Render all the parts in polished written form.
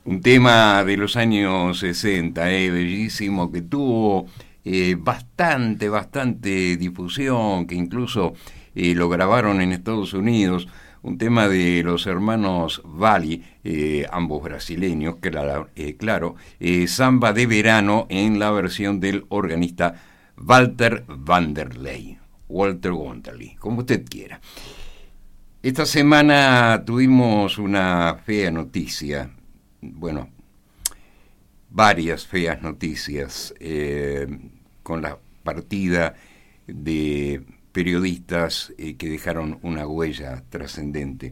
Un tema de los años 60, bellísimo, que tuvo bastante difusión, que incluso lo grabaron en Estados Unidos. Un tema de los hermanos Valli, ambos brasileños, claro, Samba de Verano en la versión del organista Walter Wanderley, como usted quiera. Esta semana tuvimos una fea noticia, bueno, varias feas noticias, con la partida de periodistas que dejaron una huella trascendente.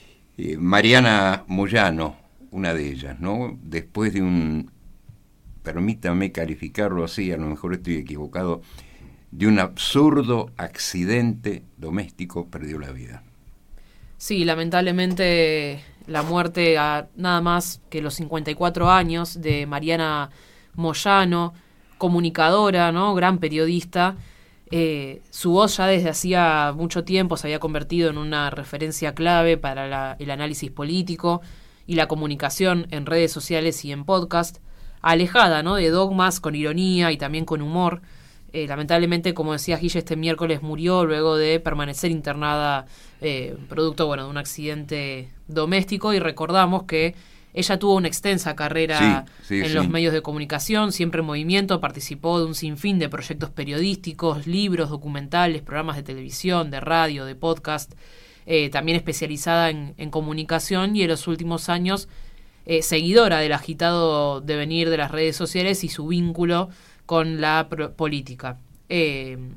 Mariana Moyano, una de ellas, ¿no? Después de permítame calificarlo así, a lo mejor estoy equivocado, de un absurdo accidente doméstico, perdió la vida. Sí, lamentablemente la muerte a nada más que los 54 años de Mariana Moyano, comunicadora, ¿no? Gran periodista. Su voz ya desde hacía mucho tiempo se había convertido en una referencia clave para el análisis político y la comunicación en redes sociales y en podcast, alejada, ¿no? de dogmas, con ironía y también con humor. Lamentablemente, como decía Guille, este miércoles murió luego de permanecer internada producto de un accidente doméstico, y recordamos que ella tuvo una extensa carrera en los medios de comunicación, siempre en movimiento, participó de un sinfín de proyectos periodísticos, libros, documentales, programas de televisión, de radio, de podcast, también especializada en comunicación, y en los últimos años seguidora del agitado devenir de las redes sociales y su vínculo con la política. Ella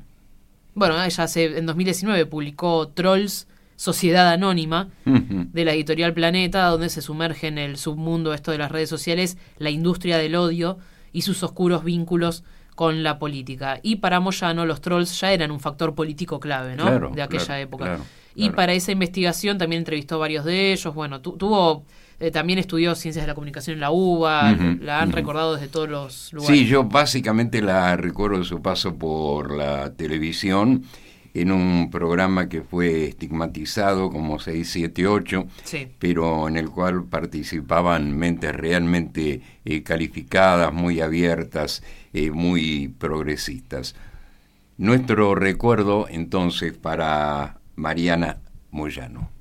en 2019 publicó Trolls, Sociedad Anónima, de la editorial Planeta, donde se sumerge en el submundo esto de las redes sociales, la industria del odio y sus oscuros vínculos con la política. Y para Moyano los trolls ya eran un factor político clave, ¿no? Claro, de aquella época. Claro. Y para esa investigación también entrevistó a varios de ellos. Bueno, también estudió Ciencias de la Comunicación en la UBA, la han recordado desde todos los lugares. Sí, yo básicamente la recuerdo de su paso por la televisión, en un programa que fue estigmatizado como 678, sí, pero en el cual participaban mentes realmente calificadas, muy abiertas, muy progresistas. Nuestro recuerdo entonces para Mariana Moyano.